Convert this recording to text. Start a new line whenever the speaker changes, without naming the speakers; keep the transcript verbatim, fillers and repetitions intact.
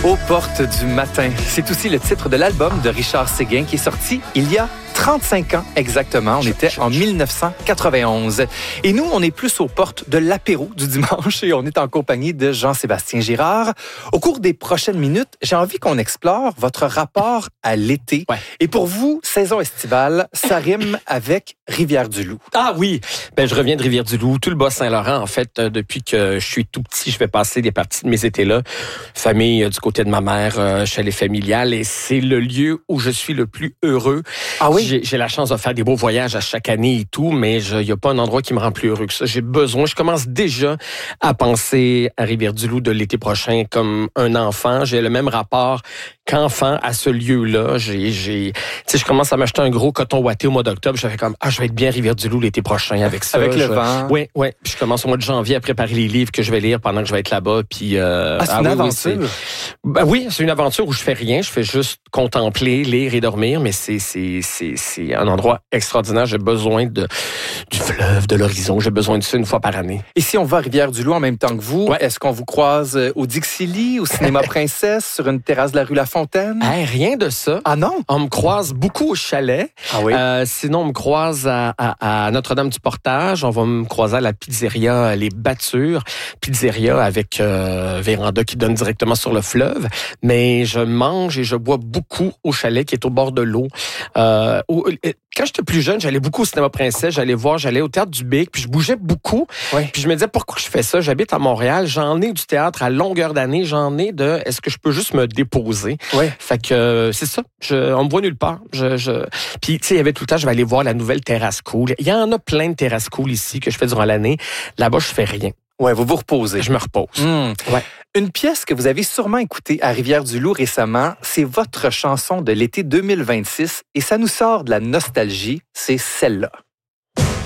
Aux portes du matin. C'est aussi le titre de l'album de Richard Séguin qui est sorti il y a trente-cinq ans exactement. On était en dix-neuf cent quatre-vingt-onze. Et nous, on est plus aux portes de l'apéro du dimanche et on est en compagnie de Jean-Sébastien Girard. Au cours des prochaines minutes, j'ai envie qu'on explore votre rapport à l'été.
Ouais.
Et pour vous, saison estivale, ça rime avec Rivière-du-Loup.
Ah oui, ben je reviens de Rivière-du-Loup, tout le Bas-Saint-Laurent. En fait, euh, depuis que je suis tout petit, je vais passer des parties de mes étés là. Famille euh, du côté de ma mère, euh, chalet familial, et c'est le lieu où je suis le plus heureux.
Ah oui?
J'ai, j'ai la chance de faire des beaux voyages à chaque année et tout, mais il n'y a pas un endroit qui me rend plus heureux que ça. J'ai besoin, je commence déjà à penser à Rivière-du-Loup de l'été prochain comme un enfant. J'ai le même rapport qu'enfant à ce lieu-là. J'ai, j'ai, tu sais, je commence à m'acheter un gros coton ouaté au mois d'octobre. Je fais comme, ah, je vais être bien à Rivière-du-Loup l'été prochain avec ça.
Avec le
je...
vent.
Oui, oui. Puis je commence au mois de janvier à préparer les livres que je vais lire pendant que je vais être là-bas. Puis, euh...
Ah, c'est
ah,
une
oui,
aventure.
Oui, c'est... Ben, oui, c'est une aventure où je fais rien. Je fais juste contempler, lire et dormir. Mais c'est, c'est, c'est, c'est un endroit extraordinaire. J'ai besoin de, du fleuve, de l'horizon. J'ai besoin de ça une fois par année.
Et si on va à Rivière-du-Loup en même temps que vous,
Ouais.
est-ce qu'on vous croise au Dixili, au Cinéma Princesse, sur une terrasse de la rue La Fontaine?
Hey, rien de ça.
Ah non?
On me croise beaucoup au chalet.
Ah oui?
Euh, sinon, on me croise à, à, à Notre-Dame-du-Portage. On va me croiser à la pizzeria Les Battures. Pizzeria avec euh, véranda qui donne directement sur le fleuve. Mais je mange et je bois beaucoup au chalet qui est au bord de l'eau. Euh, où, quand j'étais plus jeune, j'allais beaucoup au Cinéma Princesse. J'allais voir, j'allais au Théâtre du Bic. Puis je bougeais beaucoup.
Oui.
Puis je me disais, pourquoi je fais ça? J'habite à Montréal. J'en ai du théâtre à longueur d'année. J'en ai de, est-ce que je peux juste me déposer?
Oui.
Fait que euh, c'est ça. Je, on me voit nulle part. Je, je... Puis, tu sais, il y avait tout le temps, je vais aller voir la nouvelle terrasse cool. Il y en a plein de terrasses cool ici que je fais durant l'année. Là-bas, je fais rien.
Ouais, vous vous reposez.
Je me repose.
Mmh.
Ouais.
Une pièce que vous avez sûrement écoutée à Rivière-du-Loup récemment, c'est votre chanson de l'été deux mille vingt-six et ça nous sort de la nostalgie, c'est celle-là.